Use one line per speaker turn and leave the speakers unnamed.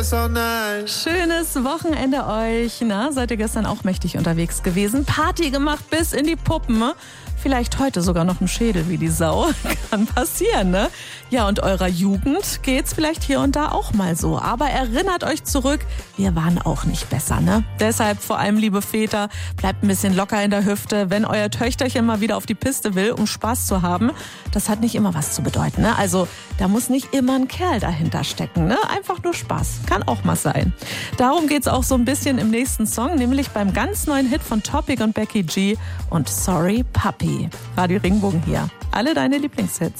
Schönes Wochenende euch. Na, seid ihr gestern auch mächtig unterwegs gewesen? Party gemacht bis in die Puppen. Vielleicht heute sogar noch ein Schädel wie die Sau. Kann passieren, ne? Ja, und eurer Jugend geht's vielleicht hier und da auch mal so. Aber erinnert euch zurück, wir waren auch nicht besser, ne? Deshalb vor allem, liebe Väter, bleibt ein bisschen locker in der Hüfte. Wenn euer Töchterchen mal wieder auf die Piste will, um Spaß zu haben, das hat nicht immer was zu bedeuten, ne? Also, da muss nicht immer ein Kerl dahinter stecken, ne? Einfach nur Spaß. Kann auch mal sein. Darum geht's auch so ein bisschen im nächsten Song, nämlich beim ganz neuen Hit von Topic und Becky G und Sorry Puppy. Radio Regenbogen hier. Alle deine Lieblingshits.